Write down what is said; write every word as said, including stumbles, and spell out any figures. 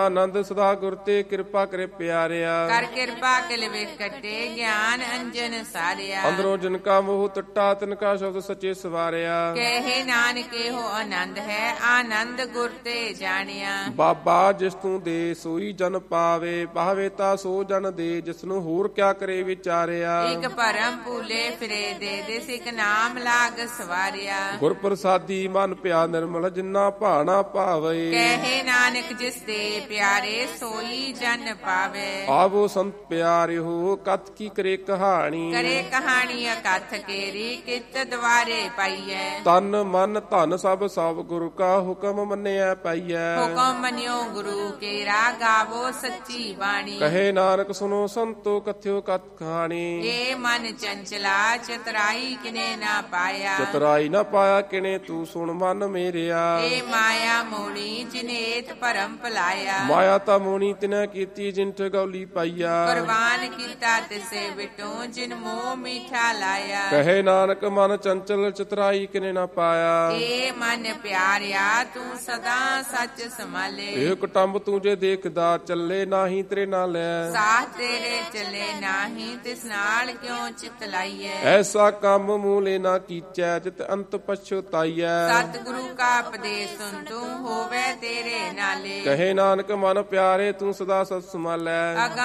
ਆਨੰਦ ਸਦਾ ਗੁਰ ਤੇ ਕਿਰਪਾ ਕਰੇ ਪਿਆਰਿਆ। ਕਰ ਕਿਰਪਾ ਕਿਲ ਵਿਕਟੇ ਗਿਆਨ ਅੰਜਨ ਸਾਰਿਆ। ਅੰਦਰੋਂ ਜਿਨ ਕਾ ਮੋਹ ਟੁੱਟਾ ਤਿਨ ਕਾ ਸ਼ਬਦ ਸੱਚੇ ਸਵਾਰਿਆ। ਕਹੇ ਨਾਨਕ ਇਹੋ ਆਨੰਦ ਹੈ ਆਨੰਦ ਗੁਰ ਤੇ ਜਾਣਿਆ। ਬਾਬਾ ਜਿਸ ਤੂੰ ਦੇ ਸੋਈ ਜਨ ਪਾਵੇ, ਪਾਵੇ ਤਾ ਸੋ ਜਨ ਦੇ ਜਿਸ ਨੂੰ ਹੋਰ ਕਿਆ ਕਰੇ ਵਿਚਾਰਿਆ। ਇਕ ਭਰਮ ਭੂਲੇ ਫਿਰੇ ਦੇ ਦਿਸ ਇਕ ਨਾਮ ਲਾਗ ਸਵਾਰਿਆ। ਗੁਰ ਪ੍ਰਸਾਦੀ ਮਨ ਭਿਆ ਨਿਰਮਲ ਜਿਨਾ ਭਾਣਾ ਭਾਵੇ। ਕਹੇ ਨਾਨਕ ਜਿਸ ਦੇ ਪਿਆਰੇ ਸੋਈ ਜਨ ਪਾਵੇ। ਆਵੋ ਸੰਤ ਪਿਆਰਿਓ ਕਥ ਕੀ ਕਰੇ ਕਹਾਣੀ। ਕਰੇ ਕਹਾਣੀ ਅਕਥ ਕੇਰੀ ਕਿਤ ਦਵਾਰੇ ਪਾਈਐ। ਤਨ ਮਨ ਧਨ ਸਭ ਸਭ ਗੁਰੂ ਕਾ ਹੁਕਮ ਮੰਨਿਆ ਪਾਈਐ। ਹੁਕਮ ਮੰਨਿਓ ਗੁਰੂ ਕੇਰਾ ਗਾਵੋ ਸੱਚੀ ਬਾਣੀ। ਕਹੇ ਨਾਨਕ ਸੁਨੋ ਸੰਤੋ ਕਥਿਓ ਕਥ ਕਹਾਣੀ। ਏ ਮਨ ਚੰਚਲਾ ਚਤਰਾਈ ਕਿਨੇ ਨਾ ਪਾਇਆ। ਚਤਰਾਈ ਨਾ ਪਾਇਆ ਕਿਨੇ ਤੂੰ ਸੁਣ ਮਨ ਮੇਰਿਆ। ਏ ਮਾਇਆ ਮੋਣੀ ਜਿਨੇਤ ਭਰਮ ਭਲਾਇਆ। ਮਾਇਆ ਤਾਂ ਮੋਣੀ ਤਿਨੈ ਕੀਤੀ ਜਿਨ ਠਗੌਲੀ ਪਾਈਆ। ਕੁਰਬਾਨ ਕੀਤਾ ਤਿਸੇ ਵਿਟੋ ਜਿਨ ਮੋਹ ਮੀਠਾ ਲਾਇਆ। ਕਹੇ ਨਾਨਕ ਮਨ ਚੰਚਲ ਚਤਰਾਈ ਕਿਨੇ ਨਾ ਪਾਇਆ। ਏ ਮਨ ਪਿਆਰਿਆ ਤੂੰ ਸਦਾ ਸੱਚ ਸੰਭਾਲੇ। ਇਹ ਕੁਟੰਬ ਤੂੰ ਜੇ ਦੇਖਦਾ ਚੱਲੇ ਨਾਹੀ ਤੇਰੇ ਨਾਲ ਲੈ। ਸਾਥ ਤੇਰੇ ਚੱਲੇ ਨਾਹੀ ਤਿਸ ਨਾਲ ਕਿਉ ਚਿਤ ਲਾਈਐ। ਐਸਾ ਕੰਮ ਮੂਲੇ ਨਾ ਕੀਚੈ ਜਿਤ ਅੰਤ ਪਛਤਾਈਐ। ਸਤਿਗੁਰੂ ਕਾ ਉਪਦੇਸ਼ ਸੁਨ ਤੂੰ ਹੋਵੇ ਤੇਰੇ ਨਾਲੇ। ਕਹੇ ਨਾਨਕ ਮਨ ਪਿਆਰੇ ਤੂੰ ਸਦਾ ਸਤ ਸੰਭਾਲੈ।